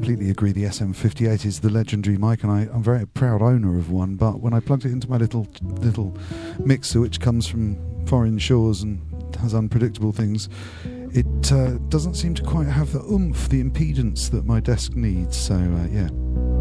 completely agree. The SM58 is the legendary mic, and I'm a very proud owner of one. But when I plugged it into my little mixer, which comes from foreign shores and has unpredictable things, it doesn't seem to quite have the oomph, the impedance that my desk needs. So yeah.